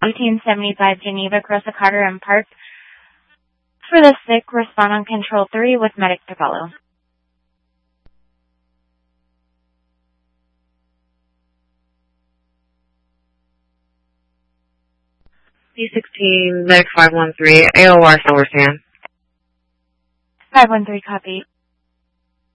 1875 Geneva, Grossa Carter, and Park. For the sick, respond on Control 3 with medic to follow. C16, medic 513, AOR Silversan. 513, copy.